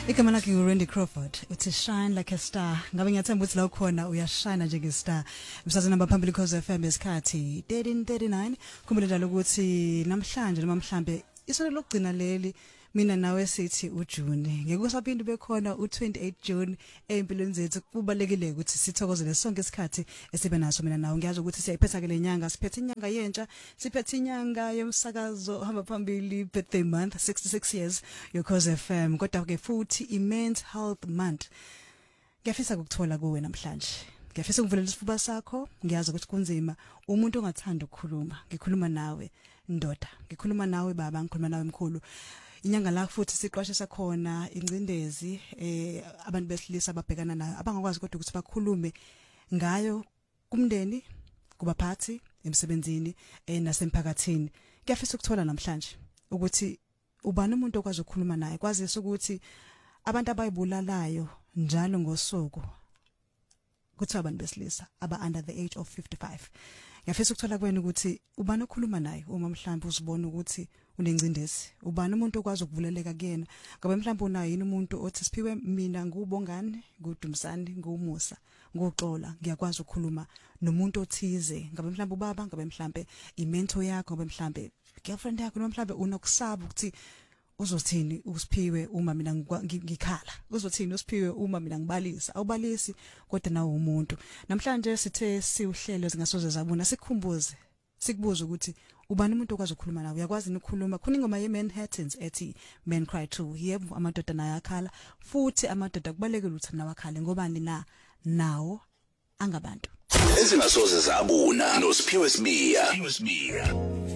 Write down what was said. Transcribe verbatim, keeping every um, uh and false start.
Igama lakhe uRandy Crawford uthi shine like a star. Ngabe ngiyathemba ukuthi la ukhona uyashine njenge star. Umsakazo namba phambili cause F M esikhathi thirteen thirty-nine. Khumbula njalo ukuthi namhlanje noma mhlambe isonto lokugcina leli mina nawe sithi uJune. Ngeke usaphinde bekhona u28 June empilweni zethu. Kubalekile ukuthi sithokozele sonke isikhathi esibe naso mina nawe. Ngiyazi ukuthi siyayiphetha ke lenyanga, siphethe inyanga yentsha, siphethe inyanga yomsakazo hamba phambili birthday month sixty-six years yoCause F M. Kodwa ke futhi immense health month. Ngiyafisa ukuthola kuwe namhlanje. Ngiyafisa ukuvulela isifuba sakho. Ngiyazi ukuthi kunzima umuntu ongathanda ukukhuluma. Ngikhuluma nawe ndoda. Ngikhuluma nawe baba, ngikhuluma nawe mkhulu. Inyanga la futhi siqwashisa khona ingcindezi eh abantu besilisa ababhekana nayo abangakwazi kodwa ukuthi bakhulume ngayo kumndeni, kubaphathi, emsebenzini eh nasemphakathini. Ngiyafisa ukuthola namhlanje ukuthi ubani umuntu okwazi ukukhuluma naye, kwazisa ukuthi abantu abayibulalayo njalo ngosuku kuthi abantu besilisa aba under the age of fifty-five. Ngiyafisa ukuthola kwena ukuthi ubani okhuluma naye uma mhlawumbe uzibona ukuthi unengcindezi, ubani umuntu okwazi ukuvuleleka kuyena. Ngabe mhlawumbe unayo yini umuntu othi siphiwe mina ngubongani, nguDumsani, ngumusa, ngoxola, ngiyakwazi ukukhuluma nomuntu othize. Ngabe mhlawumbe ubaba, ngabe mhlawumbe imentor yakho, ngabe mhlawumbe girlfriend yakho, noma mhlawumbe unokusaba ukuthi uzothini usiphiwe uma mina ngikhala, uzothini usiphiwe uma mina ngibalisa. Awubalisi kodwa nawe umuntu. Namhlanje sithe siuhlelo zingasoze zabuna, sikhumbuze, sikubuza ukuthi ubani umuntu okwazi ukukhuluma nawe, uyakwazi ukukhuluma. Khona ingoma yeManhattans ethi Men Cry Too. Yebo, amadoda naye akhala, futhi amadoda kubalekile ukuthi nawe akhale ngobani na nawo angabantu ezingasoze zabuna noSiphiwe Sibiya.